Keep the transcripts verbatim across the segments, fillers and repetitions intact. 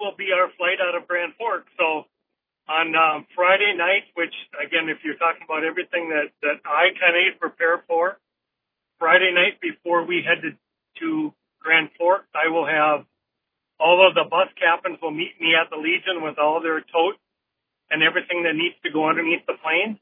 will be our flight out of Grand Forks. So on um, Friday night, which, again, if you're talking about everything that, that I kind of prepare for, Friday night before we head to, to Grand Forks, I will have all of the bus captains will meet me at the Legion with all their totes and everything that needs to go underneath the plane.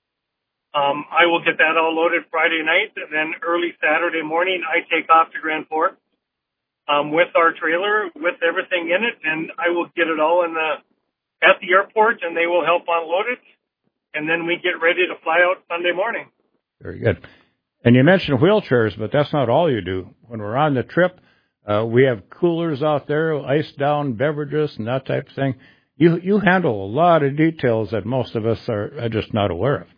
Um, I will get that all loaded Friday night, and then early Saturday morning, I take off to Grand Forks um, with our trailer, with everything in it, and I will get it all in the at the airport, and they will help unload it, and then we get ready to fly out Sunday morning. Very good. And you mentioned wheelchairs, but that's not all you do. When we're on the trip, uh, we have coolers out there, ice down beverages and that type of thing. You you handle a lot of details that most of us are, are just not aware of.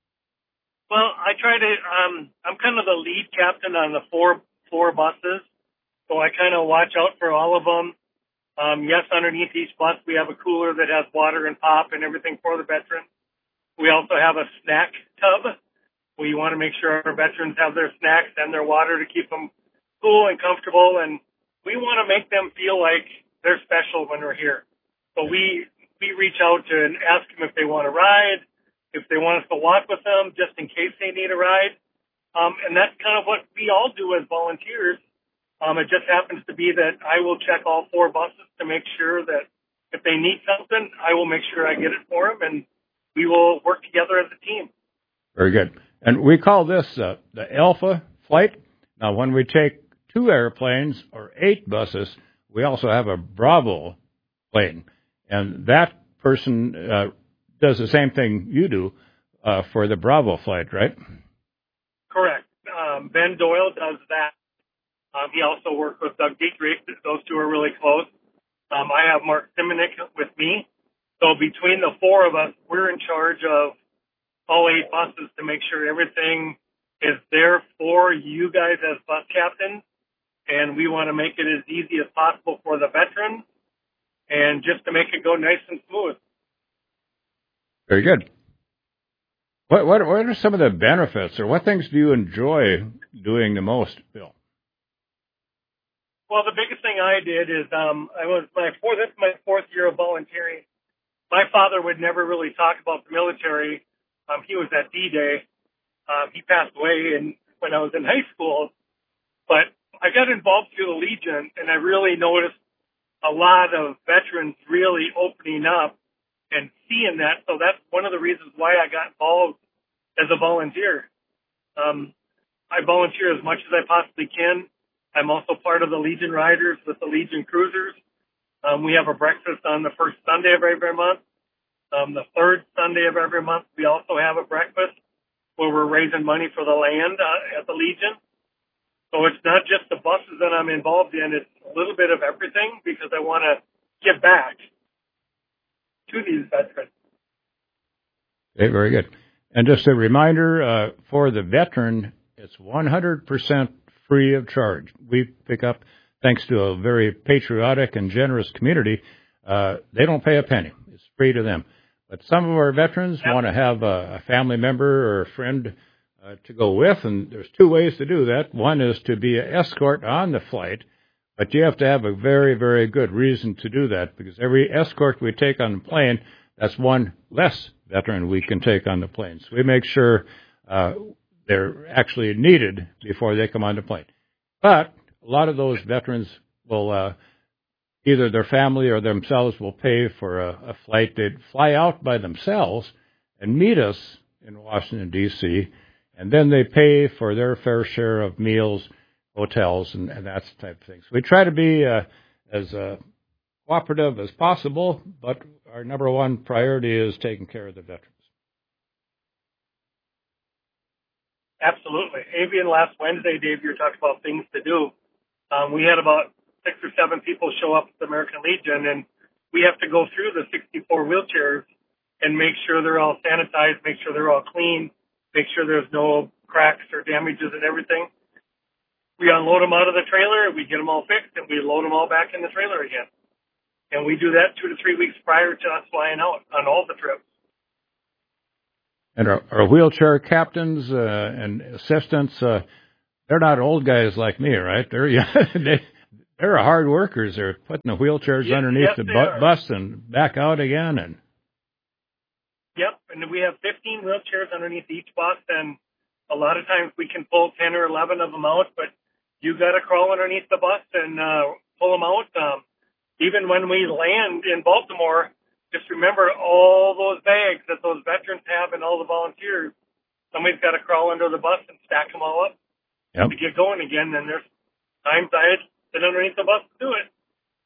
Well, I try to, um, I'm kind of the lead captain on the four, four buses, so I kind of watch out for all of them. Um, yes, underneath each bus, we have a cooler that has water and pop and everything for the veterans. We also have a snack tub. We want to make sure our veterans have their snacks and their water to keep them cool and comfortable, and we want to make them feel like they're special when we're here. So we, we reach out to and ask them if they want to ride, if they want us to walk with them, just in case they need a ride. Um, and that's kind of what we all do as volunteers. Um, it just happens to be that I will check all four buses to make sure that if they need something, I will make sure I get it for them, and we will work together as a team. Very good. And we call this uh, the Alpha flight. Now, when we take two airplanes or eight buses, we also have a Bravo plane. And that person uh, does the same thing you do uh, for the Bravo flight, right? Correct. Um, Ben Doyle does that. Um, he also worked with Doug Dietrich. Those two are really close. Um, I have Mark Simonik with me. So between the four of us, we're in charge of all eight buses to make sure everything is there for you guys as bus captains. And we want to make it as easy as possible for the veterans and just to make it go nice and smooth. Very good. What, what, what are some of the benefits, or what things do you enjoy doing the most, Bill? Well, the biggest thing I did is um, I was my fourth. This is my fourth year of volunteering. My father would never really talk about the military. Um, he was at D-Day. Um, he passed away in, when I was in high school. But I got involved through the Legion, and I really noticed a lot of veterans really opening up and seeing that. So that's one of the reasons why I got involved as a volunteer. Um, I volunteer as much as I possibly can. I'm also part of the Legion Riders with the Legion Cruisers. Um, we have a breakfast on the first Sunday of every month. Um, the third Sunday of every month, we also have a breakfast where we're raising money for the land uh, at the Legion. So it's not just the buses that I'm involved in. It's a little bit of everything because I want to give back to these veterans. Okay, very good. And just a reminder, uh, for the veteran, it's one hundred percent free of charge. We pick up, thanks to a very patriotic and generous community, uh, they don't pay a penny. It's free to them. But some of our veterans yep. want to have a, a family member or a friend uh, to go with, and there's two ways to do that. One is to be an escort on the flight, but you have to have a very, very good reason to do that, because every escort we take on the plane, that's one less veteran we can take on the plane. So we make sure uh, they're actually needed before they come on the plane. But a lot of those veterans will, uh, either their family or themselves will pay for a, a flight. They'd fly out by themselves and meet us in Washington, D C, and then they pay for their fair share of meals, hotels, and, and that type of thing. So we try to be uh, as uh, cooperative as possible, but our number one priority is taking care of the veterans. Absolutely. Avian, last Wednesday, Dave, you were talking about things to do. Um, we had about six or seven people show up at the American Legion, and we have to go through the sixty-four wheelchairs and make sure they're all sanitized, make sure they're all clean, make sure there's no cracks or damages and everything. We unload them out of the trailer, we get them all fixed, and we load them all back in the trailer again. And we do that two to three weeks prior to us flying out on all the trips. And our, our wheelchair captains uh, and assistants, uh, they're not old guys like me, right? They're young. they, they're hard workers. They're putting the wheelchairs yes, underneath yes, the bu- bus and back out again. And Yep, and we have fifteen wheelchairs underneath each bus, and a lot of times we can pull ten or eleven of them out, but you got to crawl underneath the bus and uh, pull them out. Um, even when we land in Baltimore, just remember all those bags that those veterans have and all the volunteers. Somebody's got to crawl under the bus and stack them all up yep. to get going again. And there's times I had to sit underneath the bus to do it.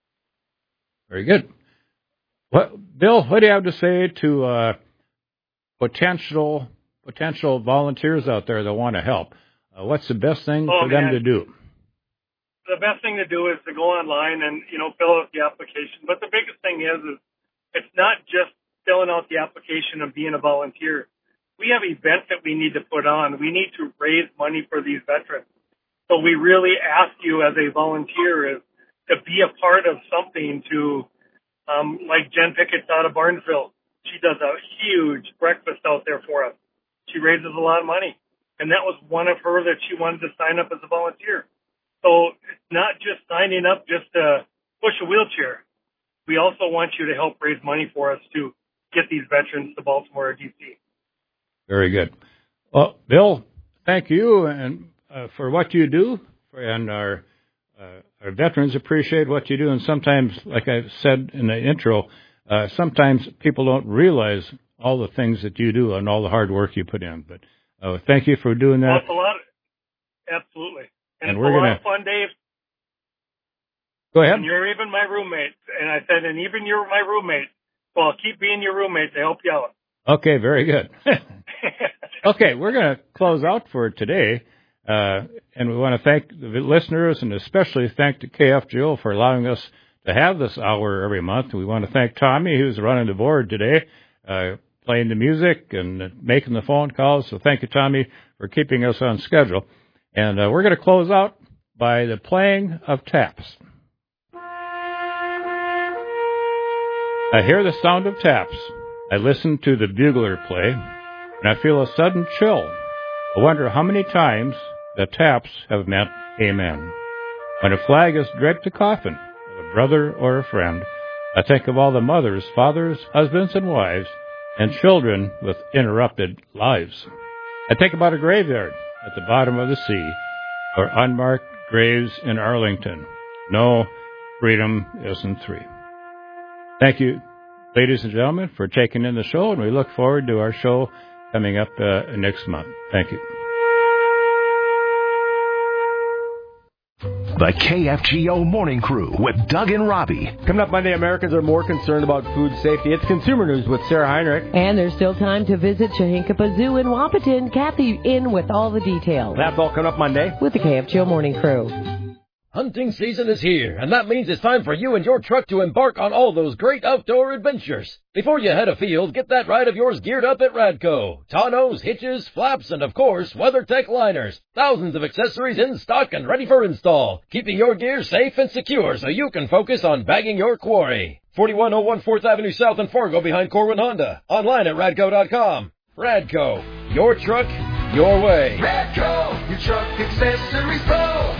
Very good. What, Bill, what do you have to say to uh, potential potential volunteers out there that want to help? Uh, what's the best thing oh, for man. them to do? The best thing to do is to go online and, you know, fill out the application. But the biggest thing is, is it's not just filling out the application and being a volunteer. We have events that we need to put on. We need to raise money for these veterans. So we really ask you as a volunteer is to be a part of something to, um, like Jen Pickett's out of Barnesville. She does a huge breakfast out there for us. She raises a lot of money. And that was one of her that she wanted to sign up as a volunteer. So it's not just signing up just to push a wheelchair. We also want you to help raise money for us to get these veterans to Baltimore or D C. Very good. Well, Bill, thank you and uh, for what you do, and our uh, our veterans appreciate what you do. And sometimes, like I said in the intro, uh, sometimes people don't realize all the things that you do and all the hard work you put in. But uh, thank you for doing that. Well, it's a lot. Of, absolutely. And, and it's we're a lot gonna of fun, Dave. Go ahead. And you're even my roommate. And I said, and even you're my roommate. Well, keep being your roommate to help you out. Okay, very good. Okay, we're going to close out for today. Uh, and we want to thank the listeners and especially thank the K F G O for allowing us to have this hour every month. We want to thank Tommy, who's running the board today, uh, playing the music and making the phone calls. So thank you, Tommy, for keeping us on schedule. And uh, we're going to close out by the playing of taps. I hear the sound of taps. I listen to the bugler play, and I feel a sudden chill. I wonder how many times the taps have meant amen. When a flag is draped to coffin of a brother or a friend, I think of all the mothers, fathers, husbands, and wives, and children with interrupted lives. I think about a graveyard at the bottom of the sea, or unmarked graves in Arlington. No, freedom isn't free. Thank you, ladies and gentlemen, for taking in the show, and we look forward to our show coming up uh, next month. Thank you. The K F G O Morning Crew with Doug and Robbie. Coming up Monday, Americans are more concerned about food safety. It's Consumer News with Sarah Heinrich. And there's still time to visit Chahinkapa Zoo in Wapaton. Kathy in with all the details. That's all coming up Monday with the K F G O Morning Crew. Hunting season is here, and that means it's time for you and your truck to embark on all those great outdoor adventures. Before you head afield, get that ride of yours geared up at Radco. Tonneaus, hitches, flaps, and of course, WeatherTech liners. Thousands of accessories in stock and ready for install, keeping your gear safe and secure so you can focus on bagging your quarry. forty-one oh one fourth Avenue South in Fargo behind Corwin Honda. Online at radco dot com. Radco, your truck, your way. Radco, your truck accessories pro.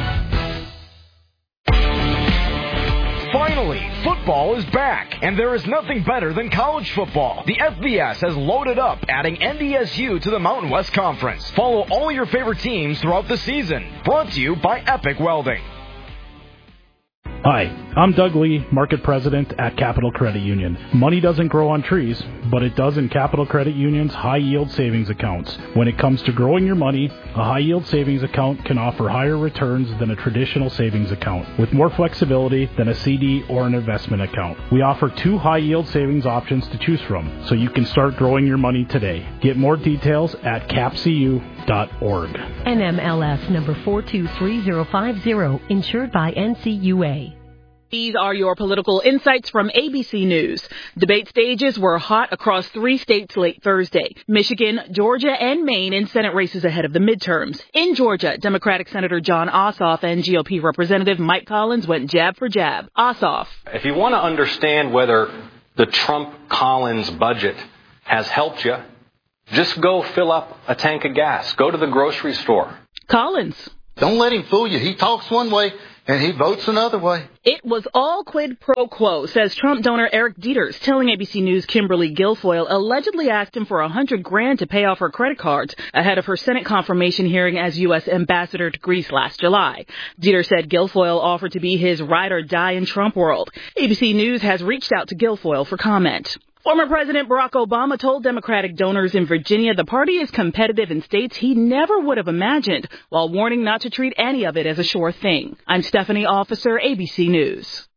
Finally, football is back, and there is nothing better than college football. The F B S has loaded up, adding N D S U to the Mountain West Conference. Follow all your favorite teams throughout the season. Brought to you by Epic Welding. Hi, I'm Doug Lee, Market President at Capital Credit Union. Money doesn't grow on trees, but it does in Capital Credit Union's high-yield savings accounts. When it comes to growing your money, a high-yield savings account can offer higher returns than a traditional savings account, with more flexibility than a C D or an investment account. We offer two high-yield savings options to choose from, so you can start growing your money today. Get more details at cap c u dot org. N M L S number four two three zero five zero, insured by N C U A. These are your political insights from A B C News. Debate stages were hot across three states late Thursday: Michigan, Georgia, and Maine in Senate races ahead of the midterms. In Georgia, Democratic Senator Jon Ossoff and G O P Representative Mike Collins went jab for jab. Ossoff. If you want to understand whether the Trump-Collins budget has helped you, just go fill up a tank of gas. Go to the grocery store. Collins. Don't let him fool you. He talks one way. And he votes another way. It was all quid pro quo, says Trump donor Eric Dieters, telling A B C News Kimberly Guilfoyle allegedly asked him for a hundred grand to pay off her credit cards ahead of her Senate confirmation hearing as U S ambassador to Greece last July. Dieters said Guilfoyle offered to be his ride or die in Trump world. A B C News has reached out to Guilfoyle for comment. Former President Barack Obama told Democratic donors in Virginia the party is competitive in states he never would have imagined, while warning not to treat any of it as a sure thing. I'm Stephanie Officer, A B C News.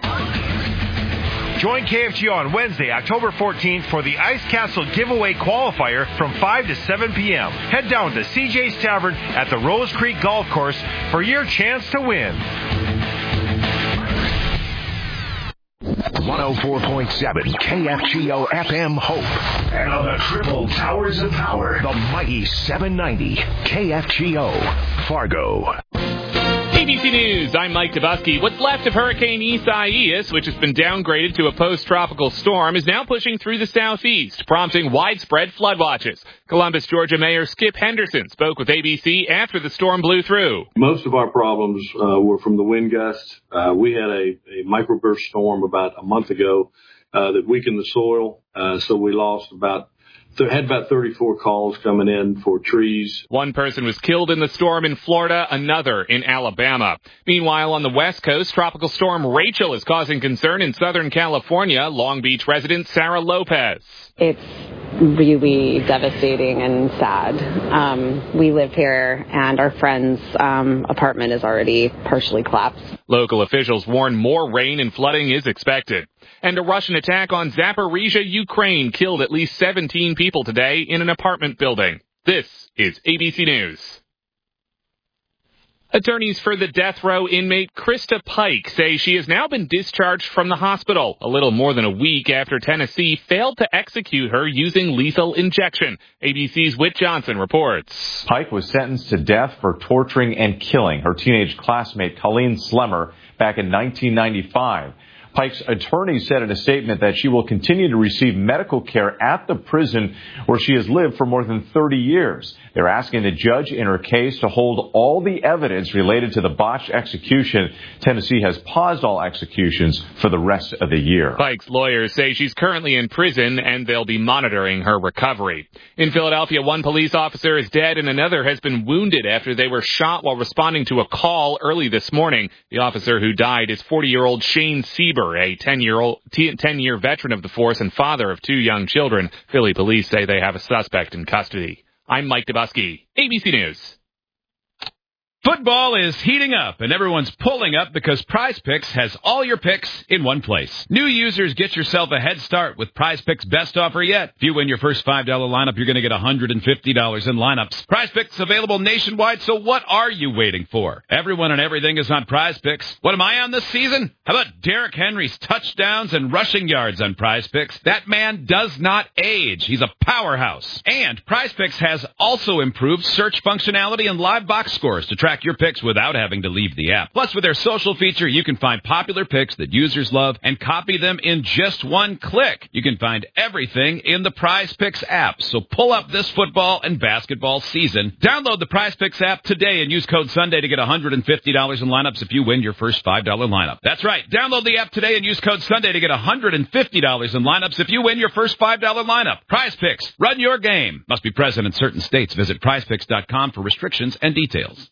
Join K F G O on Wednesday, October fourteenth for the Ice Castle giveaway qualifier from five to seven p.m. Head down to C J's Tavern at the Rose Creek Golf Course for your chance to win. one oh four point seven K F G O F M Hope. And on the triple towers of power, the mighty seven ninety K F G O Fargo. A B C News, I'm Mike Dabusky. What's left of Hurricane Isaias, which has been downgraded to a post-tropical storm, is now pushing through the southeast, prompting widespread flood watches. Columbus, Georgia Mayor Skip Henderson spoke with A B C after the storm blew through. Most of our problems uh, were from the wind gusts. Uh, we had a, a microburst storm about a month ago uh, that weakened the soil, uh, so we lost about had about thirty-four calls coming in for trees. One person was killed in the storm in Florida, another in Alabama. Meanwhile, on the West Coast, Tropical Storm Rachel is causing concern in Southern California. Long Beach resident Sarah Lopez. It's really devastating and sad. Um, we live here, and our friend's um, apartment is already partially collapsed. Local officials warn more rain and flooding is expected. And a Russian attack on Zaporizhia, Ukraine, killed at least seventeen people today in an apartment building. This is A B C News. Attorneys for the death row inmate Krista Pike say she has now been discharged from the hospital a little more than a week after Tennessee failed to execute her using lethal injection. A B C's Whit Johnson reports. Pike was sentenced to death for torturing and killing her teenage classmate Colleen Slemmer back in nineteen ninety-five. Pike's attorney said in a statement that she will continue to receive medical care at the prison where she has lived for more than thirty years. They're asking the judge in her case to hold all the evidence related to the botched execution. Tennessee has paused all executions for the rest of the year. Pike's lawyers say she's currently in prison and they'll be monitoring her recovery. In Philadelphia, one police officer is dead and another has been wounded after they were shot while responding to a call early this morning. The officer who died is forty-year-old Shane Sieber, a ten-year-old, ten-year veteran of the force and father of two young children. Philly police say they have a suspect in custody. I'm Mike Dabusky, A B C News. Football is heating up, and everyone's pulling up because Prize Picks has all your picks in one place. New users, get yourself a head start with Prize Picks' best offer yet. If you win your first five dollar lineup, you're going to get one hundred fifty dollars in lineups. Prize Picks available nationwide, so what are you waiting for? Everyone and everything is on Prize Picks. What am I on this season? How about Derrick Henry's touchdowns and rushing yards on Prize Picks? That man does not age. He's a powerhouse. And Prize Picks has also improved search functionality and live box scores to track your picks without having to leave the app. Plus, with their social feature, you can find popular picks that users love and copy them in just one click. You can find everything in the Prize Picks app. So pull up this football and basketball season. Download the Prize Picks app today and use code Sunday to get one hundred fifty dollars in lineups if you win your first five dollar lineup. That's right. Download the app today and use code Sunday to get one hundred fifty dollars in lineups if you win your first five dollar lineup. Prize Picks. Run your game. Must be present in certain states. Visit prize picks dot com for restrictions and details.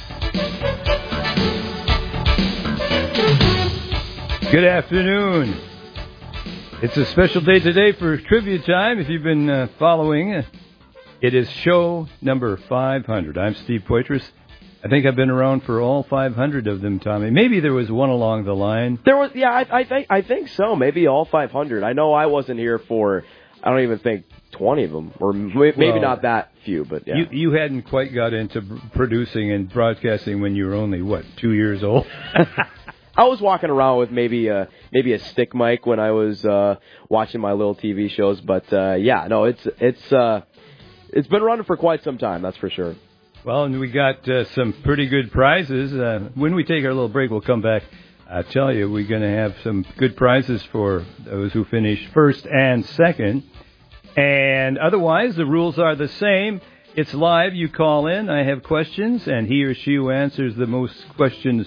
Good afternoon. It's a special day today for trivia time. If you've been uh, following, uh, it is show number five hundred. I'm Steve Poitras. I think I've been around for all five hundred of them, Tommy. Maybe there was one along the line. There was, yeah, I, I think I think so. Maybe all five hundred. I know I wasn't here for, I don't even think twenty of them, or maybe well, not that few, but yeah. You, you hadn't quite got into producing and broadcasting when you were only, what, two years old? I was walking around with maybe a, maybe a stick mic when I was uh, watching my little T V shows, but uh, yeah, no, it's it's uh, it's been running for quite some time, that's for sure. Well, and we got uh, some pretty good prizes. Uh, when we take our little break, we'll come back. I tell you, we're going to have some good prizes for those who finish first and second. And otherwise, the rules are the same. It's live. You call in. I have questions, and he or she who answers the most questions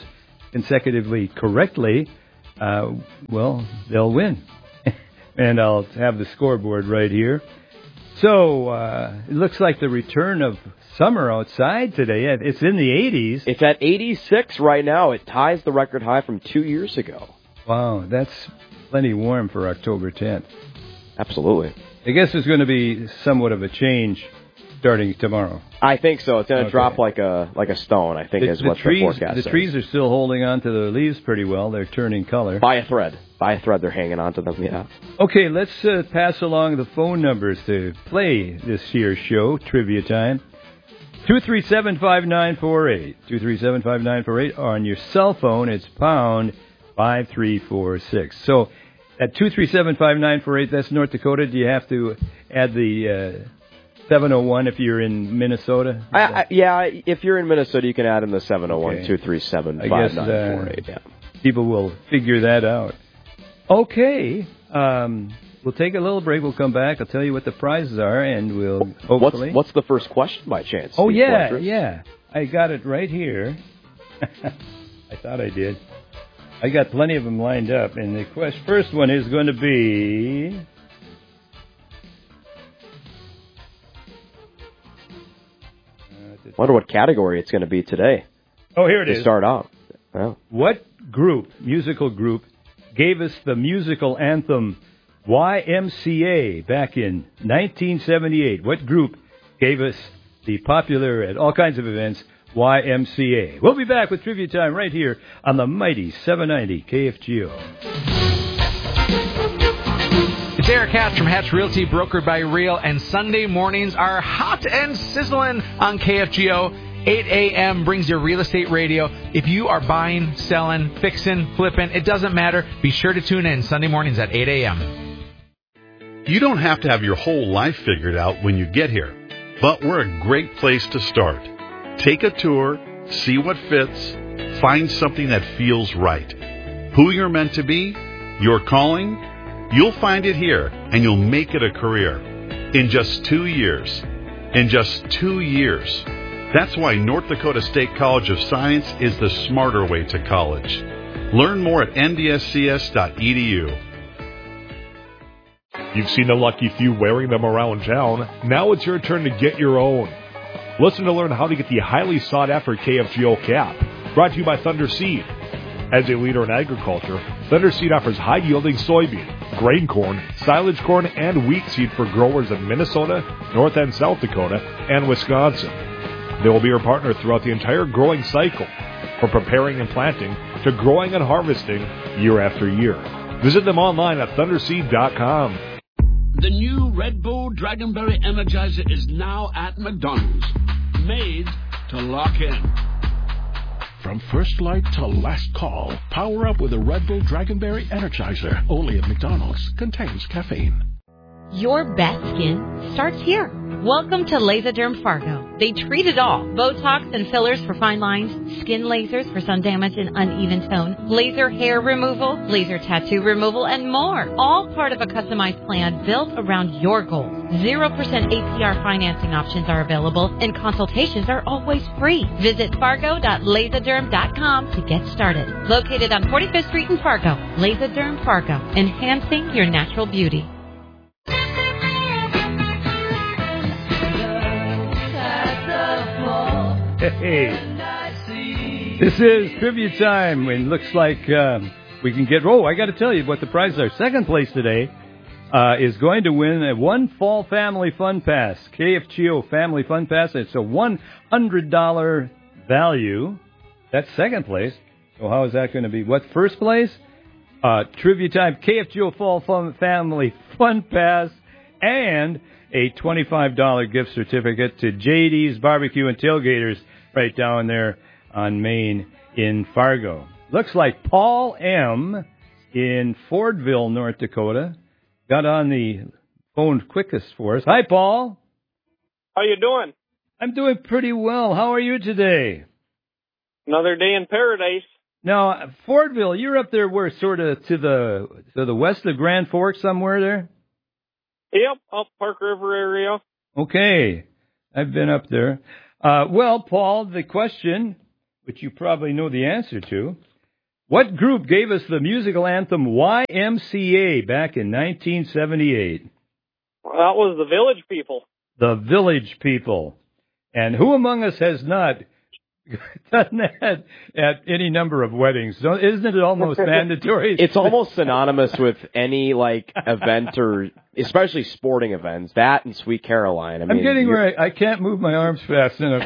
consecutively correctly, uh, well, they'll win. And I'll have the scoreboard right here. So, uh, it looks like the return of summer outside today. It's in the eighties. It's at eighty-six right now. It ties the record high from two years ago. Wow, that's plenty warm for October tenth. Absolutely. I guess there's going to be somewhat of a change starting tomorrow. I think so. It's going to Okay. drop like a like a stone, I think, The, is the what trees, the forecast The says. trees are still holding on to the leaves pretty well. They're turning color. By a thread. By a thread, they're hanging on to them, yeah. Okay, let's uh, pass along the phone numbers to play this year's show, Trivia Time. two three seven, five nine four eight. two three seven, five nine four eight. On your cell phone, it's pound five three four six. So at two three seven, five nine four eight, that's North Dakota. Do you have to add the uh, seven oh one if you're in Minnesota? I, I, yeah, if you're in Minnesota, you can add in the seven oh one, Okay. two three seven, I five guess nine four eight. uh, Yeah. people will figure that out. Okay, um, we'll take a little break. We'll come back. I'll tell you what the prizes are, and we'll hopefully... What's, what's the first question by chance? Oh, Steve yeah, Fletcher? yeah. I got it right here. I thought I did. I got plenty of them lined up, and the quest, first one is going to be... Wonder what category it's going to be today. Oh, here it to is. start out. Well, What group, musical group, gave us the musical anthem Y M C A back in nineteen seventy-eight? What group gave us the popular at all kinds of events Y M C A? We'll be back with Trivia Time right here on the mighty seven ninety K F G O. It's Eric Hatch from Hatch Realty, brokered by Real, and Sunday mornings are hot and sizzling on K F G O. eight a.m. brings your real estate radio. If you are buying, selling, fixing, flipping, it doesn't matter. Be sure to tune in Sunday mornings at eight a.m. You don't have to have your whole life figured out when you get here, but we're a great place to start. Take a tour, see what fits, find something that feels right. Who you're meant to be, your calling, you'll find it here, and you'll make it a career. In just two years. In just two years. That's why North Dakota State College of Science is the smarter way to college. Learn more at N D S C S dot E D U. You've seen the lucky few wearing them around town. Now it's your turn to get your own. Listen to learn how to get the highly sought-after K F G O cap. Brought to you by Thunder Seed. As a leader in agriculture, Thunder Seed offers high-yielding soybean, grain corn, silage corn, and wheat seed for growers in Minnesota, North and South Dakota, and Wisconsin. They will be your partner throughout the entire growing cycle, from preparing and planting to growing and harvesting year after year. Visit them online at thunderseed dot com. The new Red Bull Dragonberry Energizer is now at McDonald's. Made to lock in. From first light to last call, power up with a Red Bull Dragonberry Energizer. Only at McDonald's. Contains caffeine. Your best skin starts here. Welcome to Laserderm Fargo. They treat it all. Botox and fillers for fine lines, skin lasers for sun damage and uneven tone, laser hair removal, laser tattoo removal, and more. All part of a customized plan built around your goals. zero percent A P R financing options are available, and consultations are always free. Visit fargo dot laserderm dot com to get started. Located on forty-fifth Street in Fargo. Laserderm Fargo, enhancing your natural beauty. Hey, this is Trivia Time, and looks like um, we can get... Oh, I got to tell you what the prizes are. Second place today uh, is going to win a one Fall Family Fun Pass, K F G O Family Fun Pass. It's a one hundred dollars value. That's second place. So how is that going to be? What, first place? Uh, Trivia Time, K F G O Fall Fun Family Fun Pass, and a twenty-five dollars gift certificate to J D's Barbecue and Tailgaters right down there on Main in Fargo. Looks like Paul M. in Fordville, North Dakota, got on the phone quickest for us. Hi, Paul. How you doing? I'm doing pretty well. How are you today? Another day in paradise. Now, Fordville, you're up there where, sort of to the to the west of Grand Forks somewhere there? Yep, up Park River area. Okay. I've been up there. Uh, well, Paul, the question, which you probably know the answer to, What group gave us the musical anthem Y M C A back in nineteen seventy-eight? That was the Village People. The Village People. And who among us has not done that at any number of weddings? Don't, isn't it almost mandatory? It's almost synonymous with any, like, event or, especially sporting events. That and Sweet Caroline. I mean, I'm getting you're... where I, I can't move my arms fast enough.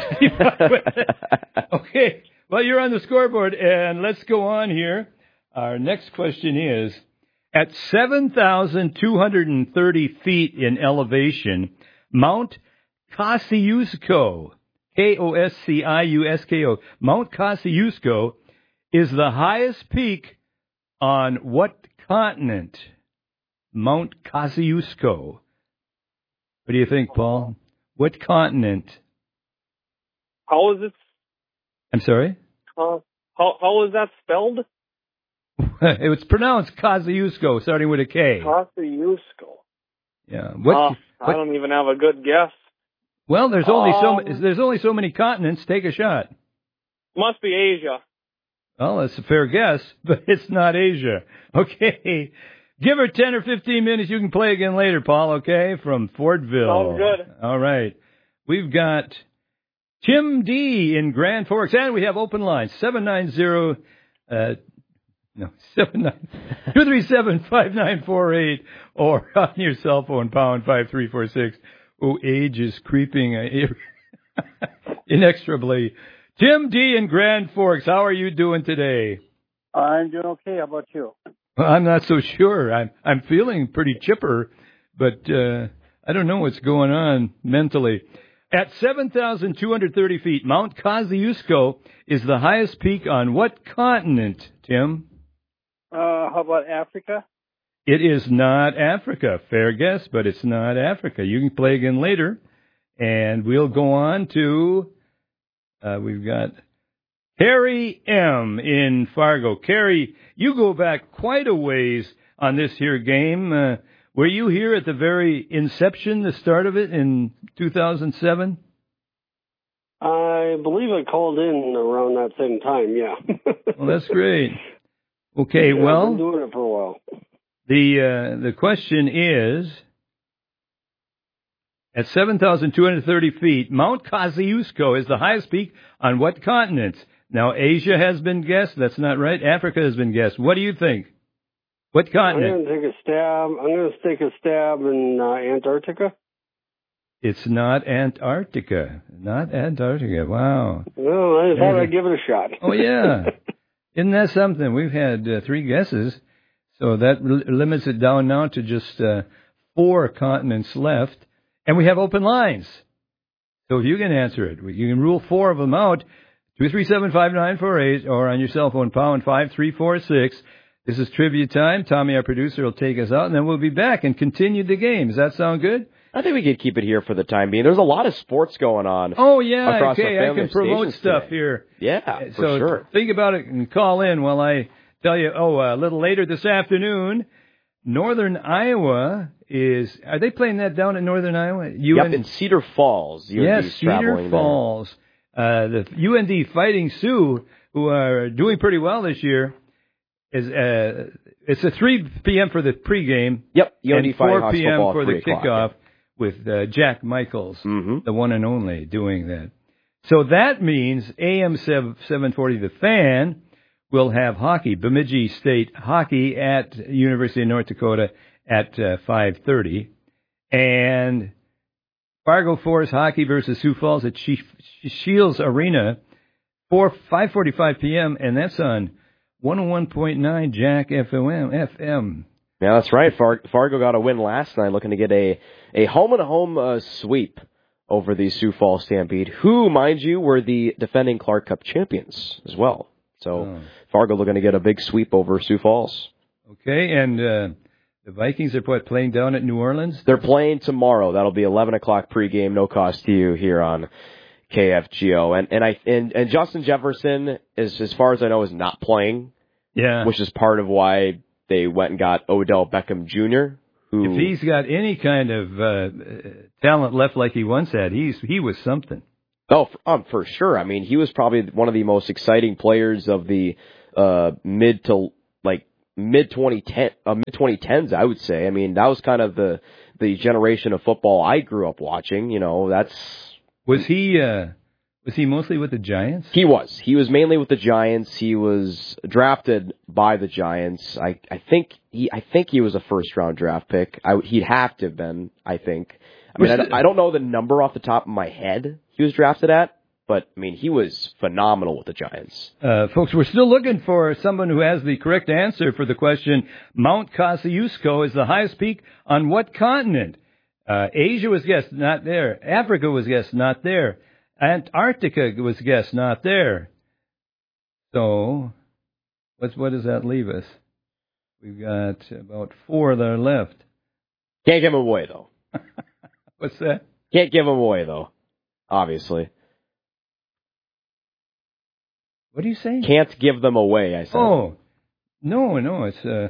Okay. Well, you're on the scoreboard, and let's go on here. Our next question is, at seven thousand two hundred thirty feet in elevation, Mount Kosciuszko, K O S C I U S K O, Mount Kosciuszko is the highest peak on what continent? Mount Kosciuszko. What do you think, Paul? What continent? How is it? I'm sorry? Uh, how how is that spelled? It was pronounced Kosciuszko, starting with a K. Kosciuszko. Yeah. What, uh, what? I don't even have a good guess. Well, there's only um, so there's only so many continents. Take a shot. Must be Asia. Well, that's a fair guess, but it's not Asia. Okay. Give her ten or fifteen minutes. You can play again later, Paul, okay? From Fortville. Sounds good. All right. We've got Tim D. in Grand Forks, and we have open lines, seven nine zero, uh, no, seven nine, two three seven, five nine four eight, or on your cell phone, pound five three four six. Oh, age is creeping uh, inexorably. Tim D. in Grand Forks, how are you doing today? I'm doing okay. How about you? Well, I'm not so sure. I'm I'm feeling pretty chipper, but uh, I don't know what's going on mentally. At seven thousand two hundred thirty feet, Mount Kosciuszko is the highest peak on what continent, Tim? Uh, how about Africa? It is not Africa. Fair guess, but it's not Africa. You can play again later, and we'll go on to, uh, we've got Carrie M. in Fargo. Carrie, you go back quite a ways on this here game. Uh, were you here at the very inception, the start of it in two thousand seven? I believe I called in around that same time, yeah. Well, that's great. Okay, yeah, well, I've been doing it for a while. The uh, the question is, at seven thousand two hundred thirty feet, Mount Kosciuszko is the highest peak on what continent? Now, Asia has been guessed. That's not right. Africa has been guessed. What do you think? What continent? I'm going to take a stab. I'm going to take a stab in uh, Antarctica. It's not Antarctica. Not Antarctica. Wow. Well, I thought I'd give it a shot. Oh, yeah. Isn't that something? We've had uh, three guesses, so that l- limits it down now to just uh, four continents left. And we have open lines. So if you can answer it, you can rule four of them out. two three seven, five nine four eight, or on your cell phone, pound five three four six. This is trivia time. Tommy, our producer, will take us out, and then we'll be back and continue the game. Does that sound good? I think we could keep it here for the time being. There's a lot of sports going on. Oh, yeah, across okay, our I can promote stuff today. here. Yeah, for so sure. Think about it and call in while I tell you, oh, a little later this afternoon, Northern Iowa is, are they playing that down in Northern Iowa? U N- yep, in Cedar Falls. U N D's yes, Cedar Falls. Uh, the U N D Fighting Sioux, who are doing pretty well this year, is uh, it's a three p.m. for the pregame. Yep, U N D and four p.m. p.m. for the o'clock, kickoff yeah. with uh, Jack Michaels, mm-hmm. the one and only, doing that. So that means A M seven forty, The Fan, will have hockey, Bemidji State hockey at University of North Dakota at uh, five thirty. And Fargo Forest hockey versus Sioux Falls at Shields Arena, for five forty-five p.m., and that's on one oh one point nine Jack F M. Yeah, that's right. Far- Fargo got a win last night, looking to get a, a home-and-home uh, sweep over the Sioux Falls Stampede, who, mind you, were the defending Clark Cup champions as well. So oh. Fargo looking to get a big sweep over Sioux Falls. Okay, and uh, the Vikings are what, playing down at New Orleans? They're playing tomorrow. That'll be eleven o'clock pregame, no cost to you here on K F G O. And and I and, and Justin Jefferson, is, as far as I know, is not playing. Yeah. Which is part of why they went and got Odell Beckham Junior Who, if he's got any kind of uh, talent left like he once had, he's he was something. Oh, for, um, for sure. I mean, he was probably one of the most exciting players of the uh, mid to like mid twenty ten, uh, mid twenty tens, I would say. I mean, that was kind of the the generation of football I grew up watching. You know, that's was he uh, was he mostly with the Giants? He was. He was mainly with the Giants. He was drafted by the Giants. I I think he I think he was a first round draft pick. I, he'd have to have been. I think. I mean, I, I don't know the number off the top of my head he was drafted at, but, I mean, he was phenomenal with the Giants. Uh, folks, we're still looking for someone who has the correct answer for the question, Mount Kosciuszko is the highest peak on what continent? Uh, Asia was guessed, not there. Africa was guessed, not there. Antarctica was guessed, not there. So, what's, what does that leave us? We've got about four that are left. Can't give them away, though. What's that? Can't give them away, though, obviously. What are you saying? Can't give them away, I said. Oh, no, no, it's... Uh...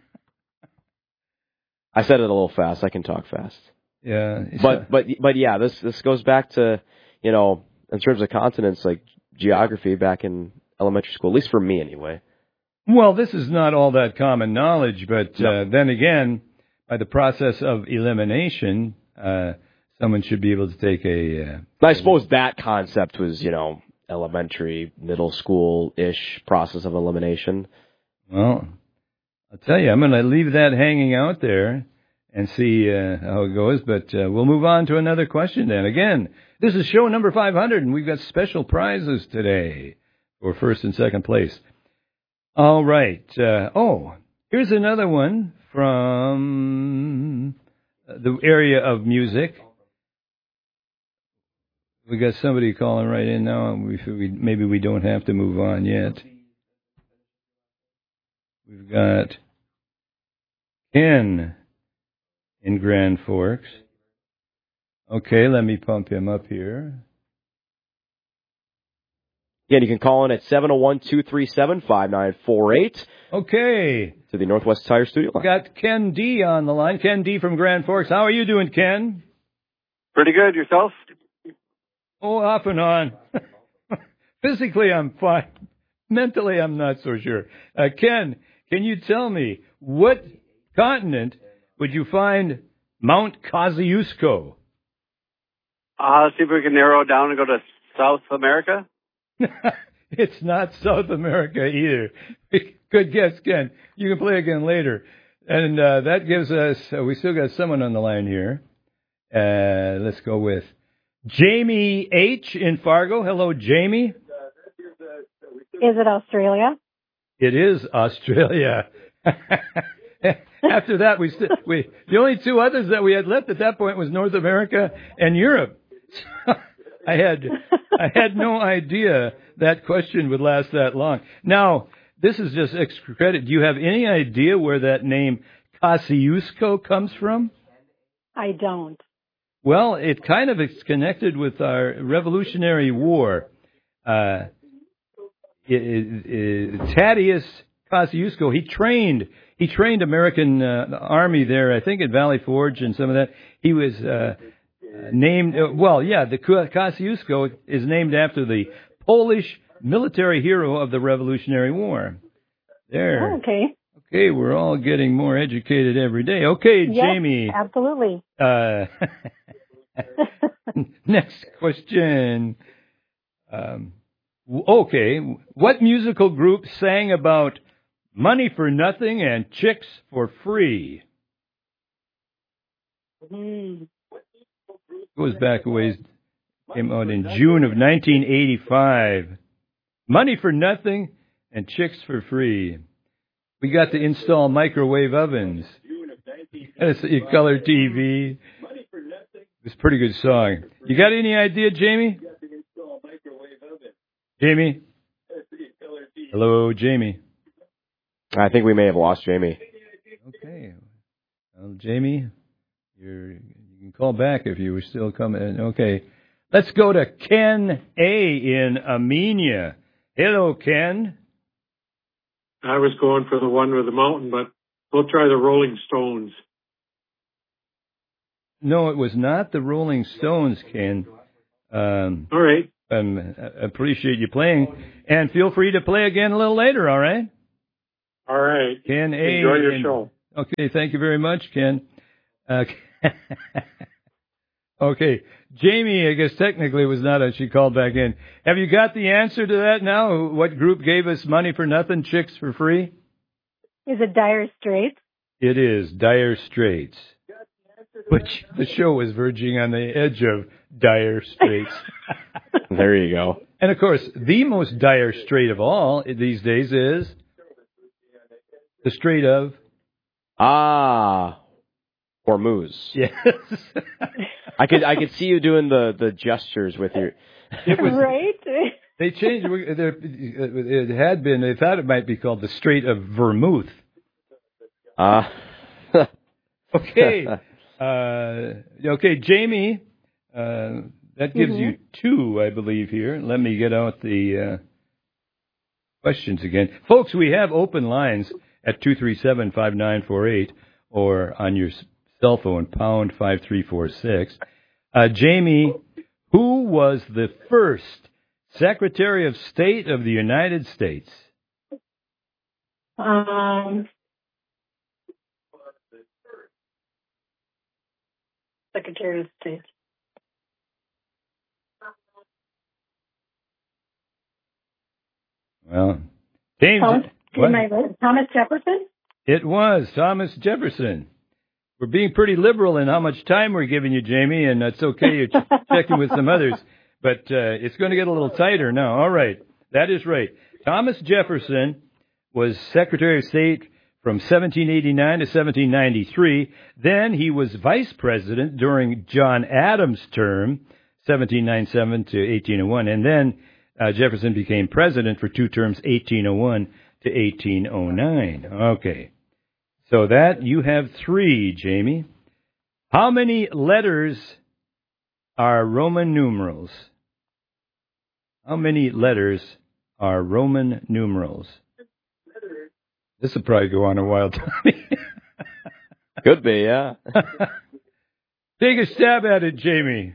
I said it a little fast. I can talk fast. Yeah. But, uh... but, but yeah, this, this goes back to, you know, in terms of continents, like geography back in elementary school, at least for me anyway. Well, this is not all that common knowledge, but no. uh, then again, by the process of elimination... Uh, someone should be able to take a... Uh, I suppose that concept was, you know, elementary, middle school-ish process of elimination. Well, I'll tell you, I'm going to leave that hanging out there and see uh, how it goes, but uh, we'll move on to another question then. Again, this is show number five hundred, and we've got special prizes today for first and second place. All right. Uh, oh, here's another one from... the area of music. We got somebody calling right in now. We, we, maybe we don't have to move on yet. We've got Ken in Grand Forks. Okay, let me pump him up here. Again, you can call in at seven oh one, two three seven, five nine four eight. Okay. To the Northwest Tire Studio line. Got Ken D on the line. Ken D from Grand Forks. How are you doing, Ken? Pretty good. Yourself? Oh, off and on. Physically, I'm fine. Mentally, I'm not so sure. Uh, Ken, can you tell me what continent would you find Mount Kosciuszko? Uh, let's see if we can narrow it down and go to South America. It's not South America either. Good guess, Ken. You can play again later. And uh, that gives us, uh, we still got someone on the line here. Uh, let's go with Jamie H. in Fargo. Hello, Jamie. Is it Australia? It is Australia. After that, we, st- we the only two others that we had left at that point was North America and Europe. I had I had no idea that question would last that long. Now, this is just extra credit. Do you have any idea where that name Kosciuszko comes from? I don't. Well, it kind of is connected with our Revolutionary War. Uh, it, it, it, Thaddeus Kosciuszko, he trained he trained American uh, Army there, I think at Valley Forge and some of that. He was uh, named, uh, well, yeah, the Kosciuszko is named after the Polish military hero of the Revolutionary War. There. Oh, okay. Okay, we're all getting more educated every day. Okay, Yes, Jamie. absolutely. Uh, next question. Um, okay, what musical group sang about money for nothing and chicks for free? Mm. Goes back a ways. Came out in June of nineteen eighty-five. Money for nothing and chicks for free. We got to install microwave ovens. A color T V. It's a pretty good song. You got any idea, Jamie? Jamie? Hello, Jamie. I think we may have lost Jamie. Okay. Well, Jamie, you're, you can call back if you were still coming. Okay. Let's go to Ken A. in Armenia. Hello, Ken. I was going for the one with the mountain, but we'll try the Rolling Stones. No, it was not the Rolling Stones, Ken. Um, All right. Um, appreciate you playing. And feel free to play again a little later, all right? All right. Ken A. Enjoy your and- show. Okay, thank you very much, Ken. Uh, okay, Jamie, I guess technically was not a, she called back in. Have you got the answer to that now? What group gave us money for nothing, chicks for free? Is it Dire Straits? It is Dire Straits. Which the show was verging on the edge of Dire Straits. There you go. And of course, the most dire strait of all these days is the Strait of Ah, Hormuz. Yes. I could I could see you doing the, the gestures with your. It was, right? They changed. It had been. They thought it might be called the Strait of Vermouth. Ah. Uh, okay. Uh, okay, Jamie. Uh, that gives Mm-hmm. you two, I believe. Here, let me get out the uh, questions again, folks. We have open lines at two three seven five nine four eight or on your cell phone pound five three four six. Uh, Jamie, who was the first Secretary of State of the United States? Um, Secretary of State. Well, James. Thomas, what? am I right? Thomas Jefferson? It was Thomas Jefferson. We're being pretty liberal in how much time we're giving you, Jamie, and that's okay. You're ch- checking with some others. But uh, it's going to get a little tighter now. All right. That is right. Thomas Jefferson was Secretary of State from seventeen eighty-nine to seventeen ninety-three. Then he was Vice President during John Adams' term, seventeen ninety-seven to eighteen oh one. And then uh, Jefferson became President for two terms, eighteen oh one to eighteen oh nine. Okay. So that, you have three, Jamie. How many letters are Roman numerals? How many letters are Roman numerals? This will probably go on a while, Tommy. Could be, yeah. Take a stab at it, Jamie.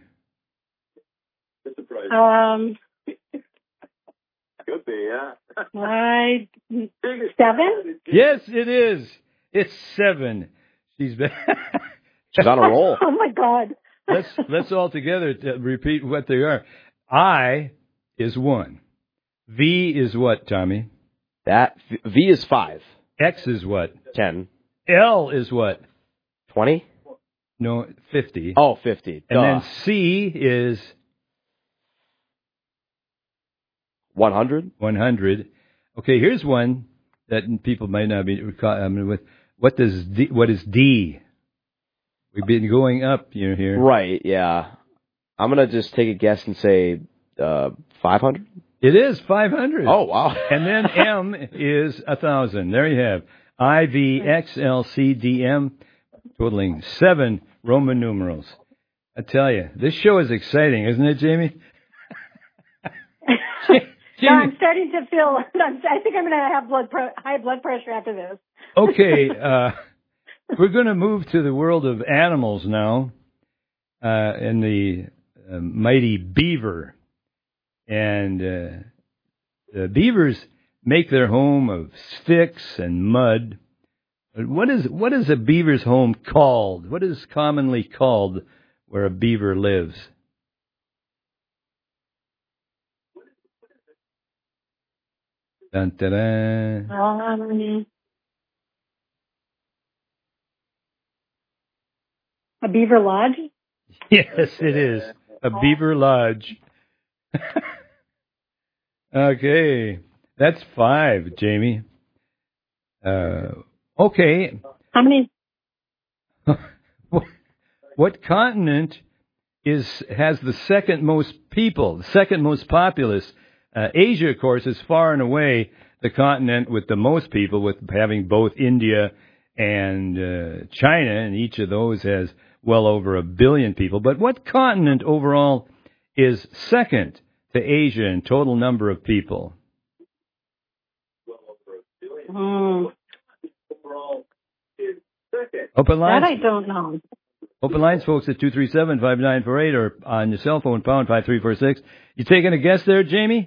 Um, Could be, yeah. I, seven? Yes, it is. It's seven. She's been She's on a roll. Oh, my God. let's let's all together t- repeat what they are. I is one. V is what, Tommy? That V is five. X is what? Ten. L is what? Twenty? No, fifty. Oh, fifty. And Duh. then C is one hundred. One hundred. Okay, here's one that people might not be. I mean, with what does D, what is D? We've been going up, you know, here. Right. Yeah. I'm gonna just take a guess and say uh, five hundred. It is five hundred. Oh, wow. And then M is one thousand. There you have I, V, X, L, C, D, M, totaling seven Roman numerals. I tell you, this show is exciting, isn't it, Jamie? No, I'm starting to feel, I think I'm going to have blood pro- high blood pressure after this. Okay, uh, we're going to move to the world of animals now, uh, and the uh, mighty beaver. And uh, the beavers make their home of sticks and mud. But what is what is a beaver's home called? What is commonly called where a beaver lives? Dun, dun, dun. Um, a beaver lodge? Yes, it is. A beaver lodge. Okay. That's five, Jamie. Uh, okay. How many? What continent is has the second most people, the second most populous? Uh, Asia, of course, is far and away the continent with the most people, with having both India and uh, China, and each of those has well over a billion people. But what continent overall is second to Asia in total number of people? Mm, Open that lines? I don't know. Open lines, folks, at two three seven, five nine four eight or on your cell phone, pound five three four six. You taking a guess there, Jamie?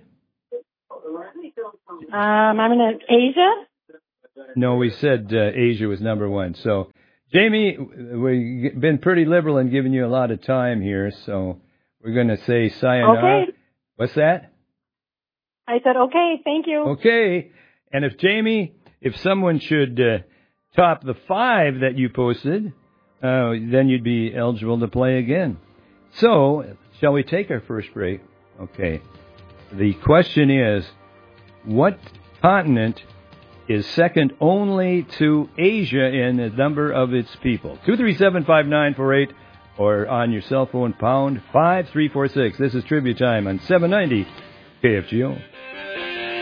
Um, I'm in Asia. No, we said uh, Asia was number one. So, Jamie, we've been pretty liberal in giving you a lot of time here, so we're going to say sayonara. Okay. What's that? I said, okay, thank you. Okay. And if Jamie, if someone should uh, top the five that you posted, uh, then you'd be eligible to play again. So, shall we take our first break? Okay. The question is, what continent is second only to Asia in the number of its people? two three seven, five nine four eight or on your cell phone, pound five three four six. This is Trivia Time on seven ninety K F G O.